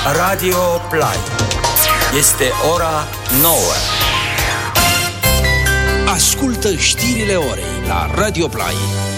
Radio Play. Este ora 9. Ascultă știrile orei la Radio Play.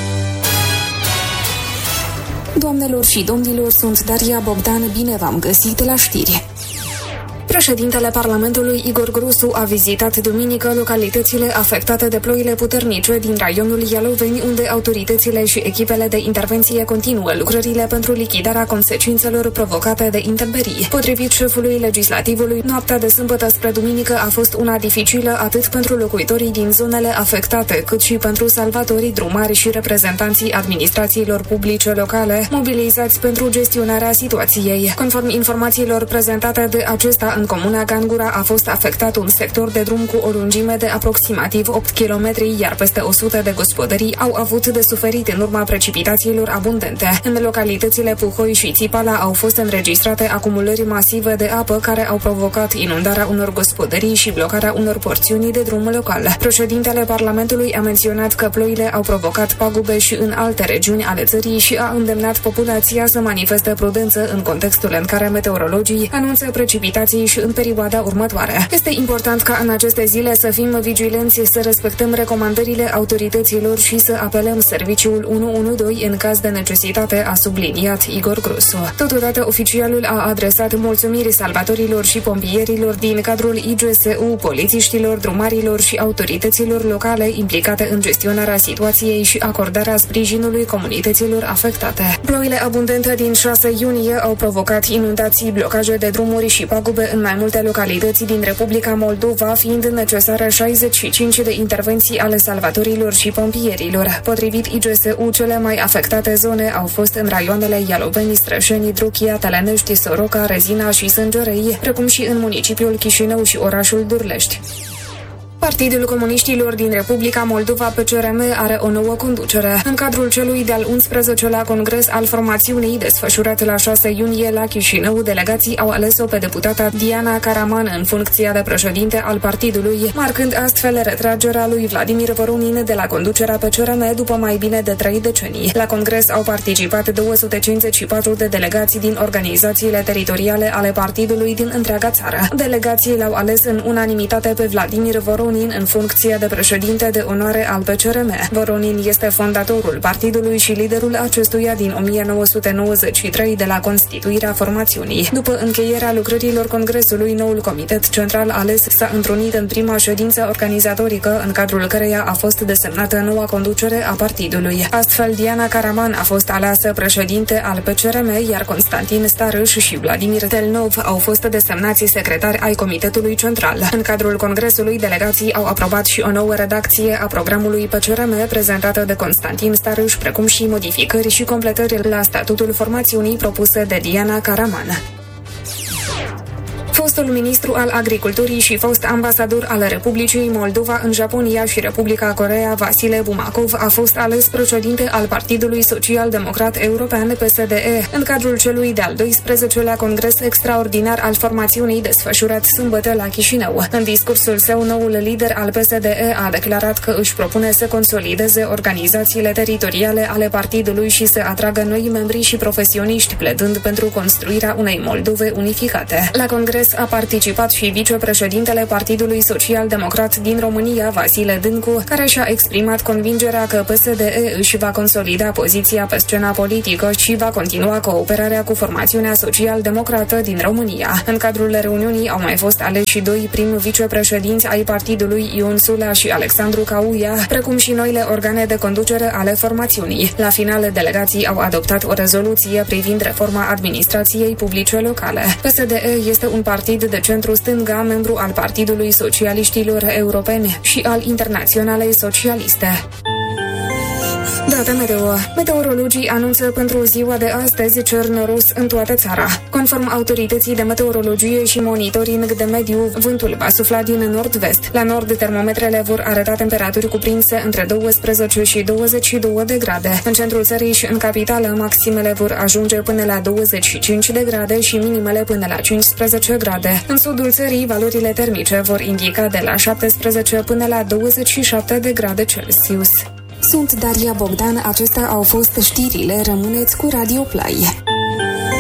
Doamnelor și domnilor, sunt Daria Bogdan, bine v-am găsit la știri. Președintele Parlamentului Igor Grosu a vizitat duminică localitățile afectate de ploile puternice din raionul Ialoveni, unde autoritățile și echipele de intervenție continuă lucrările pentru lichidarea consecințelor provocate de intemperii. Potrivit șefului legislativului, noaptea de sâmbătă spre duminică a fost una dificilă atât pentru locuitorii din zonele afectate, cât și pentru salvatorii drumari și reprezentanții administrațiilor publice locale, mobilizați pentru gestionarea situației. Conform informațiilor prezentate de acesta, în comuna Gangura a fost afectat un sector de drum cu o lungime de aproximativ 8 km, iar peste 100 de gospodării au avut de suferit în urma precipitațiilor abundente. În localitățile Puhoi și Țipala au fost înregistrate acumulări masive de apă care au provocat inundarea unor gospodării și blocarea unor porțiuni de drum local. Președintele Parlamentului a menționat că ploile au provocat pagube și în alte regiuni ale țării și a îndemnat populația să manifeste prudență în contextul în care meteorologii anunță precipitații și în perioada următoare. Este important ca în aceste zile să fim vigilenți, să respectăm recomandările autorităților și să apelăm serviciul 112 în caz de necesitate, a subliniat Igor Grosu. Totodată, oficialul a adresat mulțumiri salvatorilor și pompierilor din cadrul IGSU, polițiștilor, drumarilor și autorităților locale implicate în gestionarea situației și acordarea sprijinului comunităților afectate. Ploile abundente din 6 iunie au provocat inundații, blocaje de drumuri și pagube în mai multe localități din Republica Moldova, fiind necesare 65 de intervenții ale salvatorilor și pompierilor. Potrivit IGSU, cele mai afectate zone au fost în raioanele Ialoveni, Strășeni, Druchia, Telenești, Soroca, Rezina și Sângerei, precum și în municipiul Chișinău și orașul Durlești. Partidul Comuniștilor din Republica Moldova, PCRM, are o nouă conducere. În cadrul celui de-al 11-lea congres al formațiunii, desfășurat la 6 iunie la Chișinău, delegații au ales-o pe deputata Diana Karaman în funcția de președinte al partidului, marcând astfel retragerea lui Vladimir Voronin de la conducerea PCRM după mai bine de 3 decenii. La congres au participat 254 de delegații din organizațiile teritoriale ale partidului din întreaga țară. Delegații l-au ales în unanimitate pe Vladimir Voronin în funcție de președinte de onoare al PCRM. Voronin este fondatorul partidului și liderul acestuia din 1993, de la constituirea formațiunii. După încheierea lucrărilor congresului, noul comitet central ales s-a întrunit în prima ședință organizatorică, în cadrul căreia a fost desemnată noua conducere a partidului. Astfel, Diana Karaman a fost aleasă președinte al PCRM, iar Constantin Starâș și Vladimir Telnov au fost desemnați secretari ai comitetului central. În cadrul congresului, delegații au aprobat și o nouă redacție a programului PCRM prezentată de Constantin Starâș, precum și modificări și completări la statutul formațiunii propuse de Diana Karaman. Fostul ministru al Agriculturii și fost ambasador al Republicii Moldova în Japonia și Republica Coreea, Vasile Bumakov, a fost ales președinte al Partidului Social-Democrat European, PSDE, în cadrul celui de-al 12-lea congres extraordinar al formațiunii desfășurat sâmbătă la Chișinău. În discursul său, noul lider al PSDE a declarat că își propune să consolideze organizațiile teritoriale ale partidului și să atragă noi membri și profesioniști, pledând pentru construirea unei Moldove unificate. La congres a participat și vicepreședintele Partidului Social-Democrat din România, Vasile Dâncu, care și-a exprimat convingerea că PSDE își va consolida poziția pe scena politică și va continua cooperarea cu formațiunea social-democrată din România. În cadrul reuniunii au mai fost aleși doi prim vicepreședinți ai partidului, Ion Sulea și Alexandru Cauia, precum și noile organe de conducere ale formațiunii. La final, delegații au adoptat o rezoluție privind reforma administrației publice locale. PSDE este un partid de centru-stânga, membru al Partidului Socialiștilor Europeni și al Internaționalei Socialiste. Data meteo. Meteorologii anunță pentru ziua de astăzi cer noros în toată țara. Conform autorității de meteorologie și monitoring de mediu, vântul va sufla din nord-vest. La nord, termometrele vor arăta temperaturi cuprinse între 12 și 22 de grade. În centrul țării și în capitală, maximele vor ajunge până la 25 de grade și minimele până la 15 grade. În sudul țării, valorile termice vor indica de la 17 până la 27 de grade Celsius. Sunt Daria Bogdan, acestea au fost știrile, rămâneți cu Radio Play.